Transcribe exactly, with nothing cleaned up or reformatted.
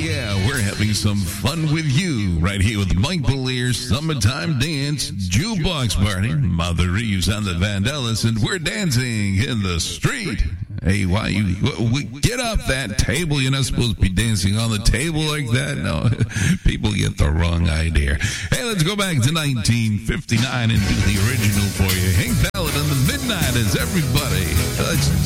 yeah, we're having some fun with you right here with Mike Polier's Summertime Dance Jukebox Party. Mother Reeves and the Vandellas, and we're dancing in the street. Hey, why you we, get off that table? You're not supposed to be dancing on the table like that. No, people get the wrong idea. Hey, let's go back to nineteen fifty-nine and do the original for you. Hank Ballard and the Midnighters, everybody. Let's